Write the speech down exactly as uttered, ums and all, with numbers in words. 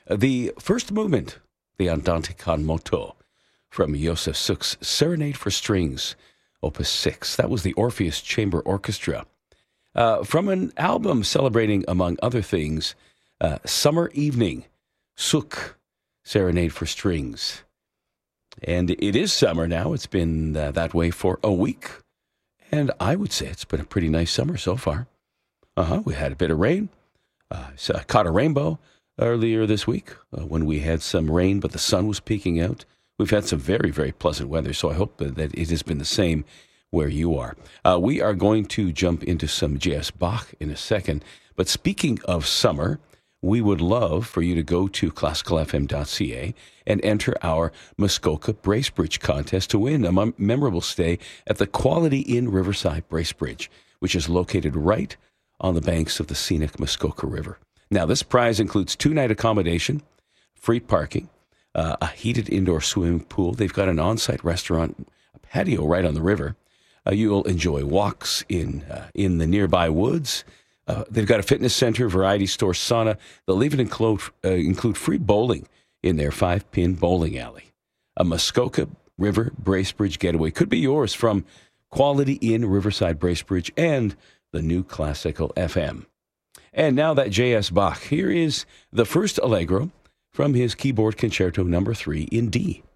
The first movement, the Andante con moto, from Josef Suk's Serenade for Strings, Opus six. That was the Orpheus Chamber Orchestra. Uh, from an album celebrating, among other things, uh, Summer Evening, Suk, Serenade for Strings. And it is summer now. It's been uh, that way for a week. And I would say it's been a pretty nice summer so far. Uh-huh. We had a bit of rain. Uh, so I caught a rainbow earlier this week uh, when we had some rain, but the sun was peeking out. We've had some very, very pleasant weather, so I hope that it has been the same where you are. Uh, we are going to jump into some J S Bach in a second. But speaking of summer, we would love for you to go to classical f m dot c a and enter our Muskoka Bracebridge contest to win a mem- memorable stay at the Quality Inn Riverside Bracebridge, which is located right on the banks of the scenic Muskoka River. Now, this prize includes two-night accommodation, free parking, uh, a heated indoor swimming pool. They've got an on-site restaurant, a patio right on the river. Uh, you'll enjoy walks in uh, in the nearby woods. Uh, they've got a fitness center, variety store, sauna. They'll even include, uh, include free bowling in their five-pin bowling alley. A Muskoka River Bracebridge getaway could be yours from Quality Inn Riverside Bracebridge and the new Classical F M. And now that J S Bach, here is the first Allegro from his keyboard concerto number three in D.